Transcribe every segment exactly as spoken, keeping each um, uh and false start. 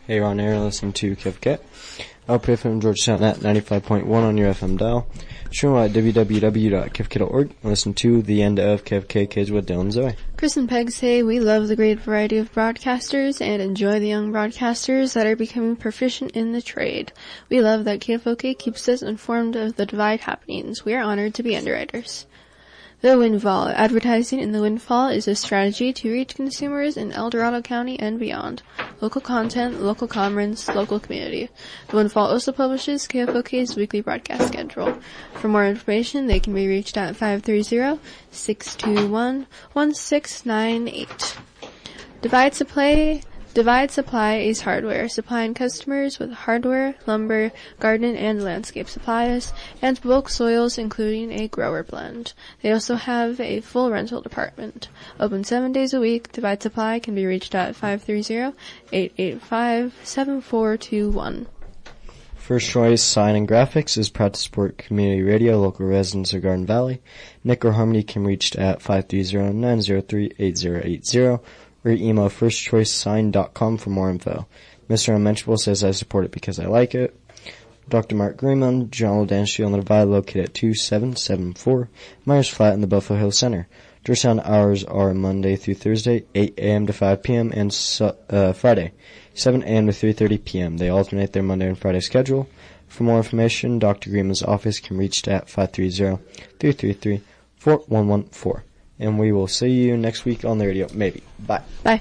Hey, Ron Aaron, listening to K F K. Up here from Georgetown at ninety-five point one on your F M dial. Stream at w w w dot k f k dot org. Listen to the end of K F K Kids with Dylan and Zoe. Chris and Peg say we love the great variety of broadcasters and enjoy the young broadcasters that are becoming proficient in the trade. We love that K F O K keeps us informed of the Divide happenings. We are honored to be underwriters. The Windfall. Advertising in the Windfall is a strategy to reach consumers in El Dorado County and beyond. Local content, local comments, local community. The Windfall also publishes K F O K's weekly broadcast schedule. For more information, they can be reached at five three zero, six two one, one six nine eight. Divide Supply. Divide Supply is hardware, supplying customers with hardware, lumber, garden and landscape supplies, and bulk soils including a grower blend. They also have a full rental department. Open seven days a week, Divide Supply can be reached at five three zero, eight eight five, seven four two one. First Choice Sign and Graphics is proud to support community radio, local residents of Garden Valley. Nick or Harmony can be reached at five three zero, nine zero three, eight zero eight zero. Or email first choice sign dot com for more info. Mister Unmentionable says I support it because I like it. Doctor Mark Greenman, General Dance Studio on the Divide, located at two seven seven four Myers Flat in the Buffalo Hills Center. Georgetown hours are Monday through Thursday, eight a.m. to five p.m. and su- uh, Friday, seven a.m. to three thirty p.m. They alternate their Monday and Friday schedule. For more information, Doctor Greenman's office can be reached at five three zero, three three three, four one one four. And we will see you next week on the radio. Maybe. Bye. Bye.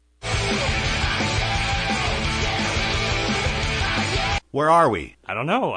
Where are we? I don't know.